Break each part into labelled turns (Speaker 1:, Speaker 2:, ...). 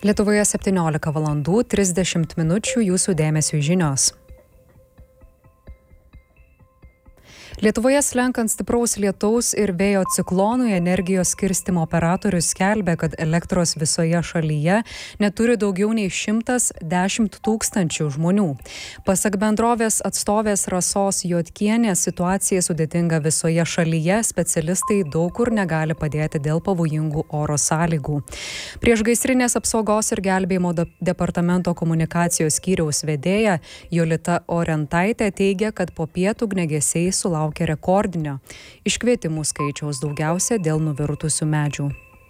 Speaker 1: Lietuvoje 17:30 jūsų dėmesiui žinios. Lietuvoje slenkant stipraus lietaus ir vėjo ciklonui energijos skirstymo operatorius skelbia, kad elektros visoje šalyje neturi daugiau nei 110 tūkstančių žmonių. Pasak bendrovės atstovės Rasos Jotkienės, situacija sudėtinga visoje šalyje, specialistai daug kur negali padėti dėl pavojingų oro sąlygų. Priešgaisrinės apsaugos ir gelbėjimo departamento komunikacijos skyriaus vedėja Jolita Orentaitė teigia, kad po pietų ugniagesiai sulaukė rekordinio iškvietimų skaičiaus, daugiausia dėl nuvirtusių medžių.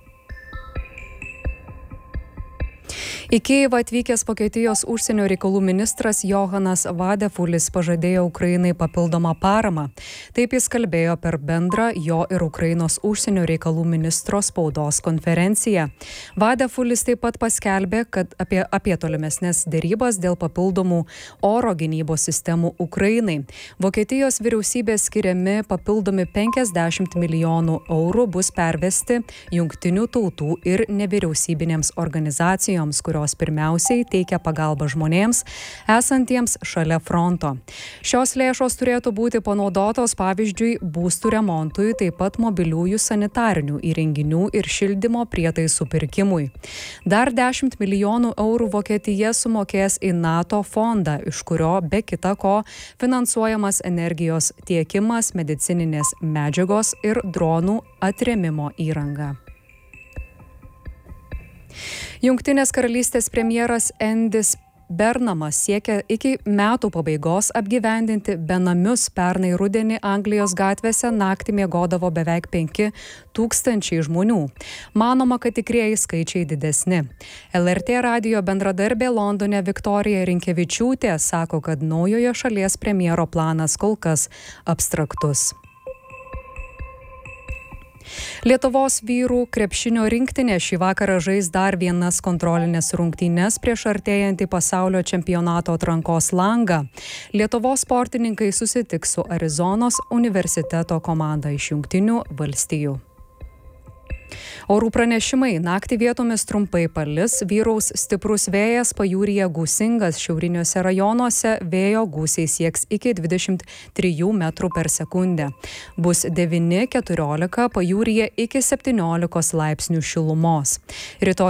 Speaker 1: Į Kijevą atvykęs Vokietijos užsienio reikalų ministras Johanas Vadefulis pažadėjo Ukrainai papildomą paramą. Taip jis kalbėjo per bendrą jo ir Ukrainos užsienio reikalų ministro spaudos konferenciją. Vadefulis taip pat paskelbė, kad apie tolimesnės dėrybas dėl papildomų oro gynybos sistemų Ukrainai. Vokietijos vyriausybės skiriami papildomi 50 milijonų eurų bus pervesti jungtinių tautų ir nevyriausybinėms organizacijoms, kurios pirmiausiai teikia pagalbą žmonėms esantiems šalia fronto. Šios lėšos turėtų būti panaudotos, pavyzdžiui, būstų remontui, taip pat mobiliųjų sanitarinių įrenginių ir šildymo prietaisų pirkimui. Dar 10 milijonų eurų Vokietija sumokės į NATO fondą, iš kurio be kita ko finansuojamas energijos tiekimas, medicininės medžiagos ir dronų atrėmimo įranga. Jungtinės karalystės premjeras Endis Bernamas siekia iki metų pabaigos apgyvendinti benamius. Pernai rudenį Anglijos gatvėse naktį miegodavo beveik 5 tūkstančiai žmonių. Manoma, kad tikrieji skaičiai didesni. LRT radijo bendradarbė Londone Viktorija Rinkevičiūtė sako, kad naujojo šalies premjero planas kol kas abstraktus. Lietuvos vyrų krepšinio rinktinė šį vakarą žais dar vienas kontrolinės rungtynes prieš artėjantį pasaulio čempionato atrankos langą. Lietuvos sportininkai susitiks su Arizonos universiteto komanda iš Jungtinių valstijų. Orų pranešimai. Naktį vietomis trumpai palis, vyraus stiprus vėjas, pajūryje gūsingas, šiauriniuose rajonuose vėjo gūsiai sieks iki 23 metrų per sekundę. Bus 9–14, pajūryje iki 17 laipsnių šilumos. Rytoj